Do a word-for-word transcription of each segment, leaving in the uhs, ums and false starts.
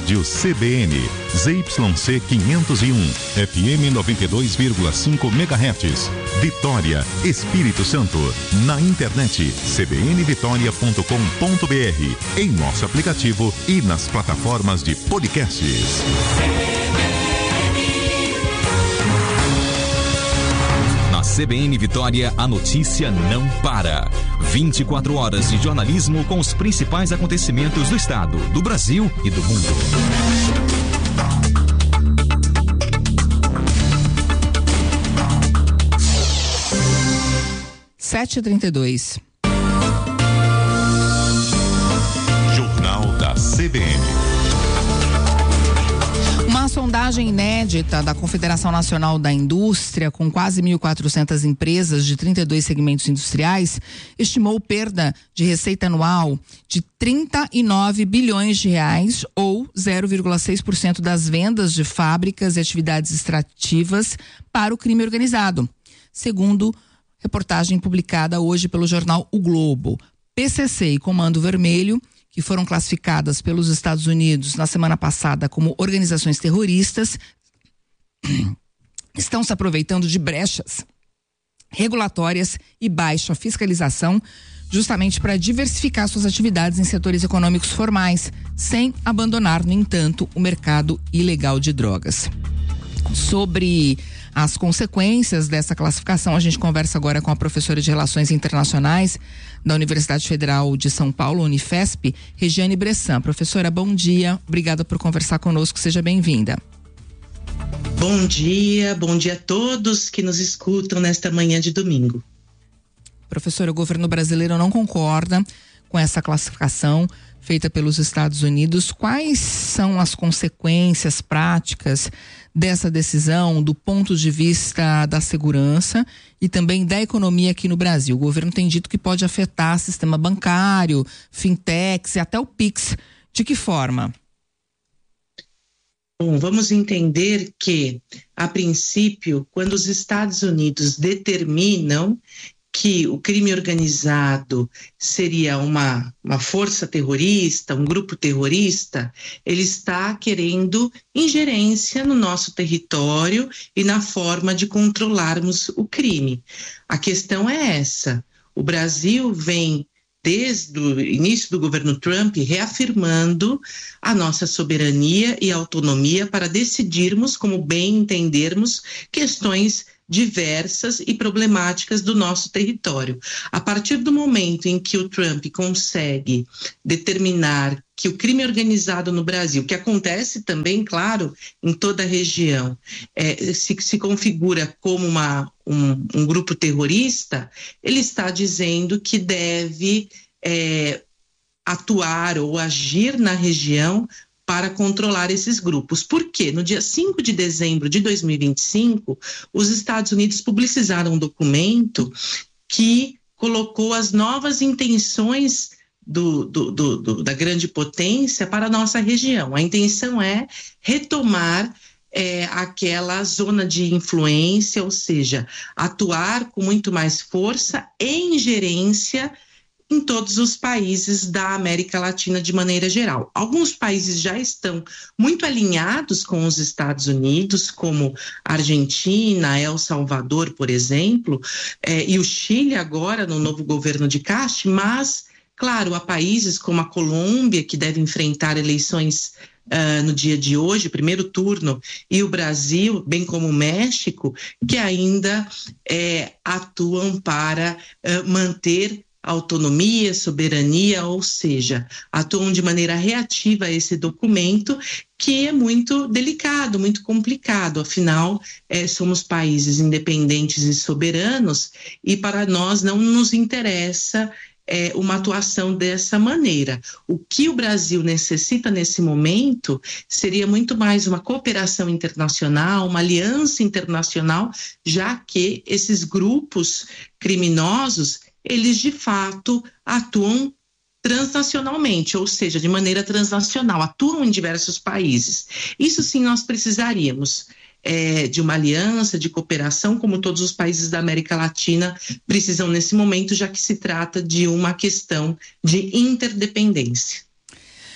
Rádio C B N, Z Y C quinhentos e um, F M noventa e dois vírgula cinco megahertz, Vitória, Espírito Santo. Na internet, c b n vitória ponto com ponto b r, em nosso aplicativo e nas plataformas de podcasts. C B N Vitória, a notícia não para. vinte e quatro horas de jornalismo com os principais acontecimentos do estado, do Brasil e do mundo. sete e trinta e dois. Jornal da C B N. Uma sondagem inédita da Confederação Nacional da Indústria, com quase mil e quatrocentas empresas de trinta e dois segmentos industriais, estimou perda de receita anual de trinta e nove bilhões de reais, ou zero vírgula seis por cento das vendas de fábricas e atividades extrativas para o crime organizado, segundo reportagem publicada hoje pelo jornal O Globo. P C C e Comando Vermelho, que foram classificadas pelos Estados Unidos na semana passada como organizações terroristas, estão se aproveitando de brechas regulatórias e baixa fiscalização, justamente para diversificar suas atividades em setores econômicos formais, sem abandonar, no entanto, o mercado ilegal de drogas. Sobre as consequências dessa classificação, a gente conversa agora com a professora de Relações Internacionais da Universidade Federal de São Paulo, Unifesp, Regiane Bressan. Professora, bom dia, obrigada por conversar conosco, seja bem-vinda. Bom dia, bom dia a todos que nos escutam nesta manhã de domingo. Professora, o governo brasileiro não concorda com essa classificação feita pelos Estados Unidos. Quais são as consequências práticas dessa decisão do ponto de vista da segurança e também da economia aqui no Brasil? O governo tem dito que pode afetar sistema bancário, fintechs e até o Pix. De que forma? Bom, vamos entender que, a princípio, quando os Estados Unidos determinam que o crime organizado seria uma, uma força terrorista, um grupo terrorista, ele está querendo ingerência no nosso território e na forma de controlarmos o crime. A questão é essa: o Brasil vem, desde o início do governo Trump, reafirmando a nossa soberania e autonomia para decidirmos, como bem entendermos, questões diversas e problemáticas do nosso território. A partir do momento em que o Trump consegue determinar que o crime organizado no Brasil, que acontece também, claro, em toda a região, é, se, se configura como uma, um, um grupo terrorista, ele está dizendo que deve é, atuar ou agir na região para controlar esses grupos. Por quê? No dia cinco de dezembro de dois mil e vinte e cinco, os Estados Unidos publicizaram um documento que colocou as novas intenções do, do, do, do, da grande potência para a nossa região. A intenção é retomar é, aquela zona de influência, ou seja, atuar com muito mais força e ingerência em todos os países da América Latina de maneira geral. Alguns países já estão muito alinhados com os Estados Unidos, como a Argentina, El Salvador, por exemplo, eh, e o Chile agora no novo governo de Castro, mas, claro, há países como a Colômbia, que deve enfrentar eleições Uh, no dia de hoje, primeiro turno, e o Brasil, bem como o México, que ainda eh, atuam para uh, manter autonomia, soberania, ou seja, atuam de maneira reativa a esse documento, que é muito delicado, muito complicado. Afinal, eh, somos países independentes e soberanos, e para nós não nos interessa É, uma atuação dessa maneira. O que o Brasil necessita nesse momento seria muito mais uma cooperação internacional, uma aliança internacional, já que esses grupos criminosos, eles de fato atuam transnacionalmente, ou seja, de maneira transnacional, atuam em diversos países. Isso sim nós precisaríamos É, de uma aliança, de cooperação, como todos os países da América Latina precisam nesse momento, já que se trata de uma questão de interdependência.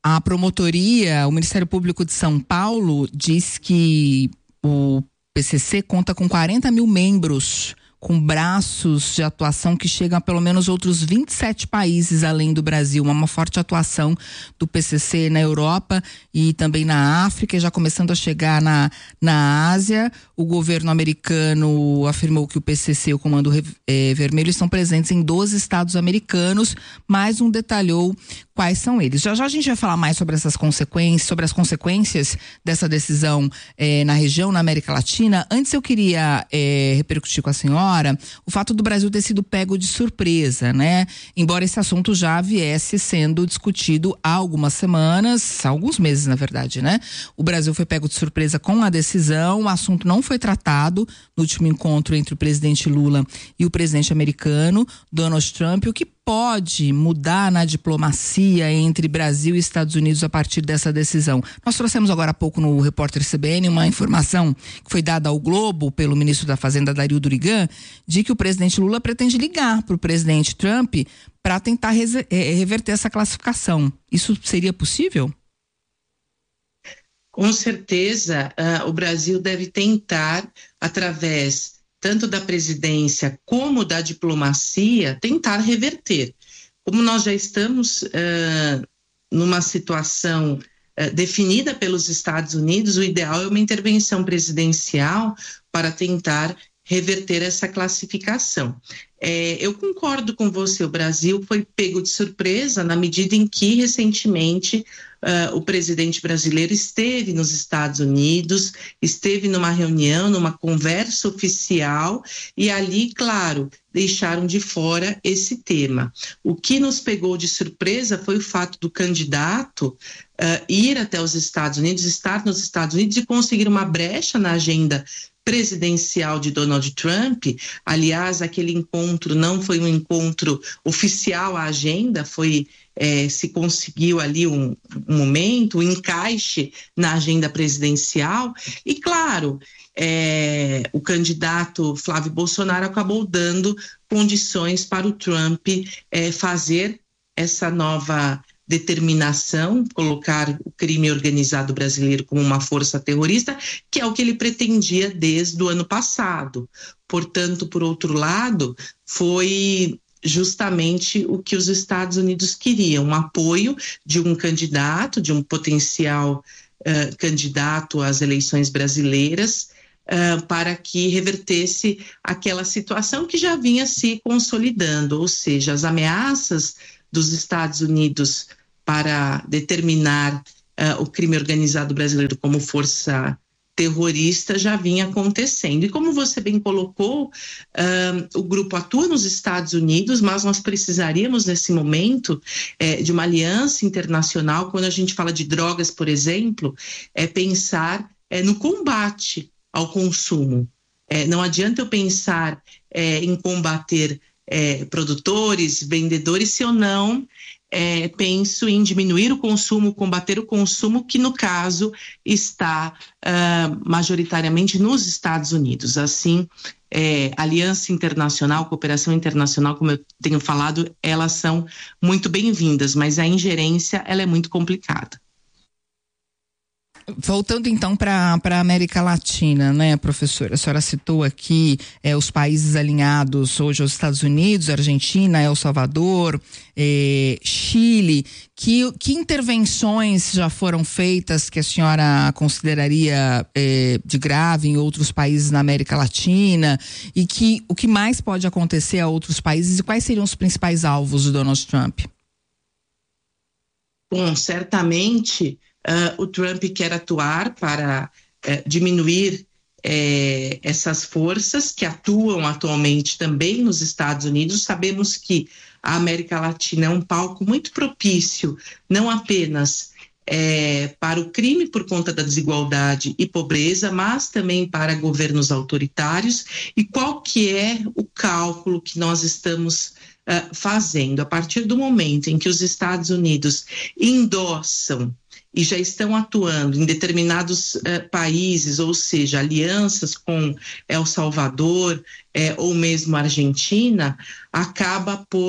a promotoria, o Ministério Público de São Paulo diz que o P C C conta com quarenta mil membros, com braços de atuação que chegam a pelo menos outros vinte e sete países além do Brasil. Uma forte atuação do P C C na Europa e também na África, e já começando a chegar na, na Ásia. O governo americano afirmou que o P C C e o Comando eh, Vermelho estão presentes em doze estados americanos, mas não detalhou quais são eles. Já já a gente vai falar mais sobre essas consequências, sobre as consequências dessa decisão eh, na região, na América Latina. Antes eu queria eh, repercutir com a senhora o fato do Brasil ter sido pego de surpresa, né? Embora esse assunto já viesse sendo discutido há algumas semanas, há alguns meses, na verdade, né? O Brasil foi pego de surpresa com a decisão, o assunto não foi tratado no último encontro entre o presidente Lula e o presidente americano, Donald Trump, o que pode mudar na diplomacia entre Brasil e Estados Unidos a partir dessa decisão. Nós trouxemos agora há pouco no Repórter C B N uma informação que foi dada ao Globo pelo ministro da Fazenda, Dario Durigan, de que o presidente Lula pretende ligar para o presidente Trump para tentar reverter essa classificação. Isso seria possível? Com certeza, uh, o Brasil deve tentar, através tanto da presidência como da diplomacia, tentar reverter. Como nós já estamos uh, numa situação uh, definida pelos Estados Unidos, o ideal é uma intervenção presidencial para tentar reverter essa classificação. É, eu concordo com você, o Brasil foi pego de surpresa na medida em que, recentemente, uh, o presidente brasileiro esteve nos Estados Unidos, esteve numa reunião, numa conversa oficial, e ali, claro, deixaram de fora esse tema. O que nos pegou de surpresa foi o fato do candidato uh, ir até os Estados Unidos, estar nos Estados Unidos e conseguir uma brecha na agenda presidencial de Donald Trump. Aliás, aquele encontro não foi um encontro oficial à agenda, foi, é, se conseguiu ali um, um momento, um encaixe na agenda presidencial, e claro, é, o candidato Flávio Bolsonaro acabou dando condições para o Trump é, fazer essa nova determinação, colocar o crime organizado brasileiro como uma força terrorista, que é o que ele pretendia desde o ano passado. Portanto, por outro lado, foi justamente o que os Estados Unidos queriam, um apoio de um candidato, de um potencial uh, candidato às eleições brasileiras, uh, para que revertesse aquela situação que já vinha se consolidando, ou seja, as ameaças dos Estados Unidos para determinar uh, o crime organizado brasileiro como força terrorista já vinha acontecendo. E como você bem colocou, uh, o grupo atua nos Estados Unidos, mas nós precisaríamos nesse momento eh, de uma aliança internacional. Quando a gente fala de drogas, por exemplo, é pensar eh, no combate ao consumo. Eh, não adianta eu pensar eh, em combater eh, produtores, vendedores, se eu não É, penso em diminuir o consumo, combater o consumo, que no caso está uh, majoritariamente nos Estados Unidos. Assim, é, aliança internacional, cooperação internacional, como eu tenho falado, elas são muito bem-vindas, mas a ingerência ela é muito complicada. Voltando então para a América Latina, né, professora? A senhora citou aqui é, os países alinhados hoje aos Estados Unidos, Argentina, El Salvador, é, Chile. Que, que intervenções já foram feitas que a senhora consideraria é, de grave em outros países na América Latina? E que, o que mais pode acontecer a outros países e quais seriam os principais alvos de Donald Trump? Bom, certamente Uh, o Trump quer atuar para uh, diminuir uh, essas forças que atuam atualmente também nos Estados Unidos. Sabemos que a América Latina é um palco muito propício, não apenas uh, para o crime por conta da desigualdade e pobreza, mas também para governos autoritários. E qual que é o cálculo que nós estamos uh, fazendo? A partir do momento em que os Estados Unidos endossam e já estão atuando em determinados uh, países, ou seja, alianças com El Salvador eh, ou mesmo Argentina, acaba por uh,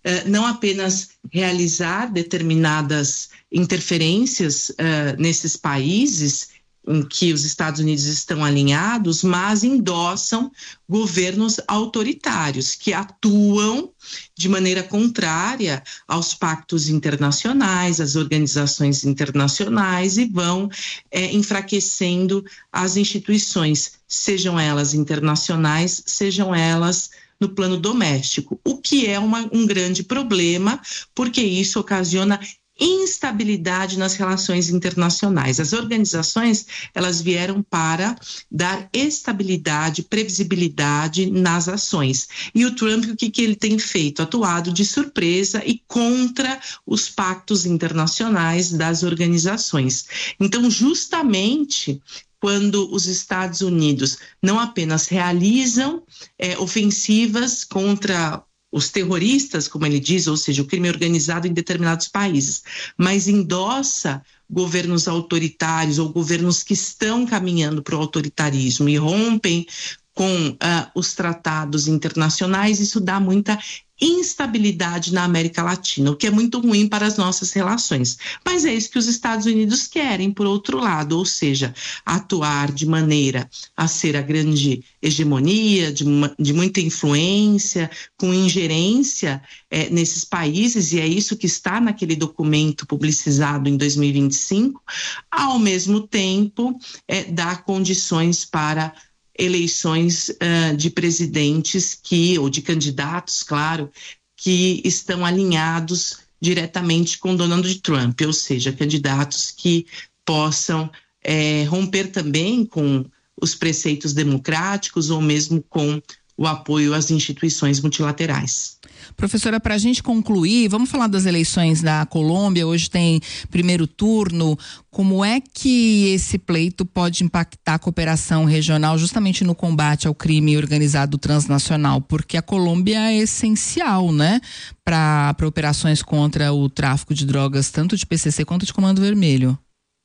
uh, não apenas realizar determinadas interferências uh, nesses países em que os Estados Unidos estão alinhados, mas endossam governos autoritários que atuam de maneira contrária aos pactos internacionais, às organizações internacionais e vão é, enfraquecendo as instituições, sejam elas internacionais, sejam elas no plano doméstico, o que é uma, um grande problema, porque isso ocasiona instabilidade nas relações internacionais. As organizações, elas vieram para dar estabilidade, previsibilidade nas ações. E o Trump, o que, que ele tem feito? Atuado de surpresa e contra os pactos internacionais das organizações. Então, justamente quando os Estados Unidos não apenas realizam é, ofensivas contra os terroristas, como ele diz, ou seja, o crime organizado em determinados países, mas endossa governos autoritários ou governos que estão caminhando para o autoritarismo e rompem com uh, os tratados internacionais, isso dá muita instabilidade na América Latina, o que é muito ruim para as nossas relações. Mas é isso que os Estados Unidos querem, por outro lado, ou seja, atuar de maneira a ser a grande hegemonia, de, de muita influência, com ingerência é, nesses países, e é isso que está naquele documento publicizado em dois mil e vinte e cinco, ao mesmo tempo é, dar condições para eleições uh, de presidentes que, ou de candidatos, claro, que estão alinhados diretamente com Donald Trump, ou seja, candidatos que possam é, romper também com os preceitos democráticos ou mesmo com o apoio às instituições multilaterais. Professora, para a gente concluir, vamos falar das eleições da Colômbia. Hoje tem primeiro turno. Como é que esse pleito pode impactar a cooperação regional justamente no combate ao crime organizado transnacional? Porque a Colômbia é essencial, né, para operações contra o tráfico de drogas, tanto de P C C quanto de Comando Vermelho.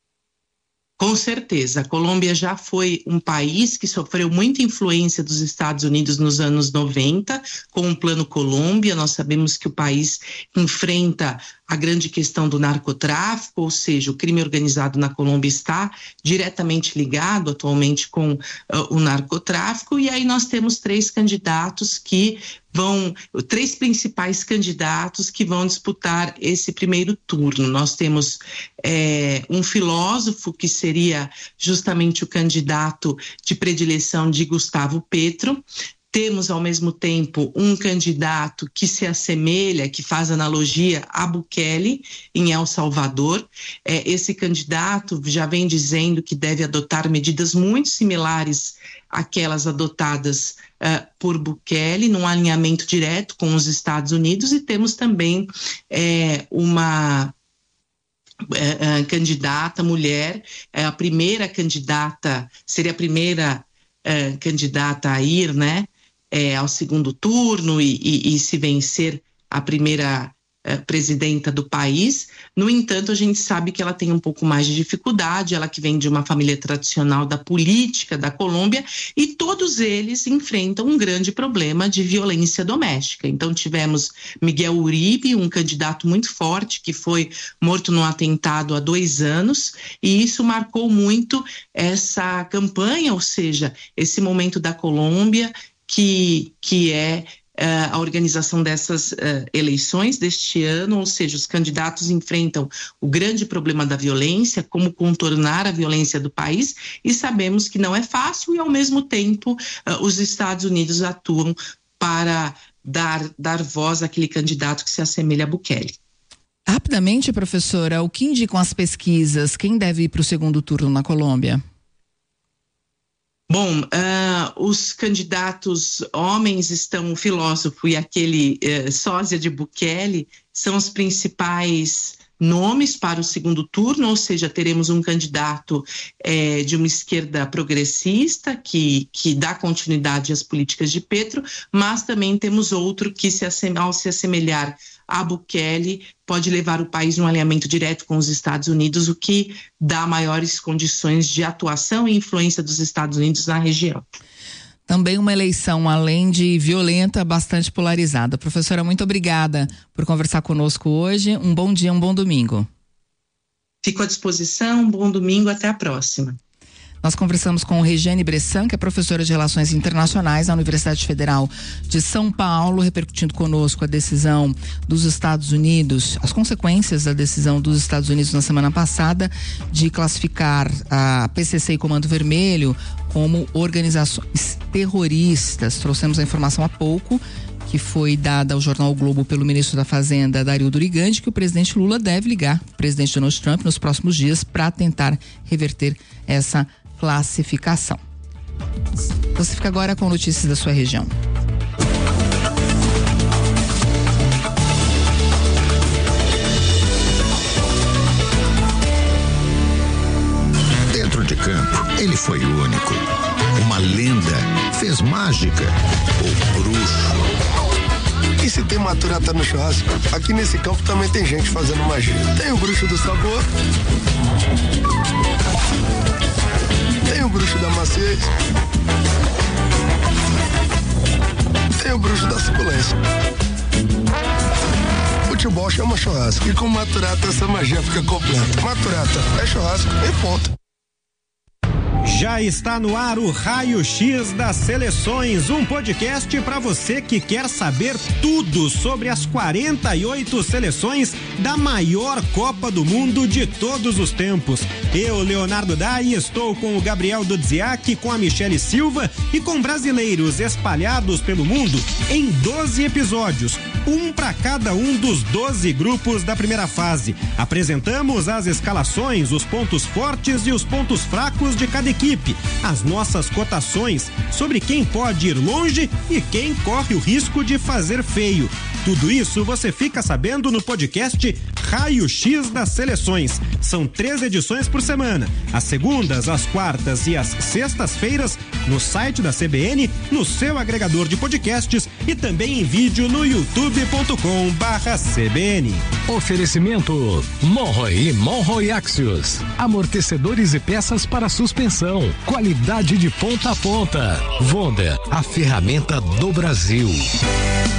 Com certeza, a Colômbia já foi um país que sofreu muita influência dos Estados Unidos nos anos noventa, com o Plano Colômbia. Nós sabemos que o país enfrenta a grande questão do narcotráfico, ou seja, o crime organizado na Colômbia está diretamente ligado atualmente com uh, o narcotráfico, e aí nós temos três candidatos que vão, três principais candidatos que vão disputar esse primeiro turno. Nós temos é, um filósofo que seria justamente o candidato de predileção de Gustavo Petro. Temos, ao mesmo tempo, um candidato que se assemelha, que faz analogia a Bukele, em El Salvador. É, esse candidato já vem dizendo que deve adotar medidas muito similares àquelas adotadas uh, por Bukele, num alinhamento direto com os Estados Unidos. E temos também é, uma é, é, candidata mulher, é a primeira candidata, seria a primeira é, candidata a ir, né? É, ao segundo turno e, e, e se vencer a primeira é, presidenta do país. No entanto, a gente sabe que ela tem um pouco mais de dificuldade, ela que vem de uma família tradicional da política da Colômbia, e todos eles enfrentam um grande problema de violência doméstica. Então tivemos Miguel Uribe, um candidato muito forte, que foi morto num atentado há dois anos, e isso marcou muito essa campanha, ou seja, esse momento da Colômbia, que, que é uh, a organização dessas uh, eleições deste ano, ou seja, os candidatos enfrentam o grande problema da violência, como contornar a violência do país, e sabemos que não é fácil, e ao mesmo tempo uh, os Estados Unidos atuam para dar, dar voz àquele candidato que se assemelha a Bukele. Rapidamente, professora, o que indicam as pesquisas? Quem deve ir para o segundo turno na Colômbia? Bom, uh, os candidatos homens estão, o filósofo e aquele uh, sósia de Bukele, são os principais nomes para o segundo turno, ou seja, teremos um candidato eh, de uma esquerda progressista que, que dá continuidade às políticas de Petro, mas também temos outro que, se assem- ao se assemelhar a Bukele, pode levar o país num alinhamento direto com os Estados Unidos, o que dá maiores condições de atuação e influência dos Estados Unidos na região. Também uma eleição, além de violenta, bastante polarizada. Professora, muito obrigada por conversar conosco hoje. Um bom dia, um bom domingo. Fico à disposição, um bom domingo, até a próxima. Nós conversamos com Regiane Bressan, que é professora de Relações Internacionais na Universidade Federal de São Paulo, repercutindo conosco a decisão dos Estados Unidos, as consequências da decisão dos Estados Unidos na semana passada de classificar a P C C e Comando Vermelho como organizações terroristas. Trouxemos a informação há pouco, que foi dada ao jornal o Globo pelo ministro da Fazenda, Dario Durigandi, que o presidente Lula deve ligar o presidente Donald Trump nos próximos dias para tentar reverter essa classificação. Você fica agora com notícias da sua região. Dentro de campo, ele foi único. Uma lenda, fez mágica, o bruxo. E se tem maturata no churrasco, aqui nesse campo também tem gente fazendo magia. Tem o bruxo do sabor, tem o bruxo da maciez, tem o bruxo da suculência. Futebol chama churrasco e com maturata essa magia fica completa. Maturata é churrasco e ponto. Já está no ar o Raio X das Seleções, um podcast para você que quer saber tudo sobre as quarenta e oito seleções da maior Copa do Mundo de todos os tempos. Eu, Leonardo Dai, estou com o Gabriel Dudziak, com a Michele Silva e com brasileiros espalhados pelo mundo em doze episódios, um para cada um dos doze grupos da primeira fase. Apresentamos as escalações, os pontos fortes e os pontos fracos de cada equipe, as nossas cotações sobre quem pode ir longe e quem corre o risco de fazer feio. Tudo isso você fica sabendo no podcast Raio X das Seleções. São três edições por semana, às segundas, às quartas e às sextas-feiras, no site da C B N, no seu agregador de podcasts e também em vídeo no youtube ponto com barra C B N. Oferecimento Monroe e Monroe Axios, amortecedores e peças para suspensão, qualidade de ponta a ponta. Vonda, a ferramenta do Brasil.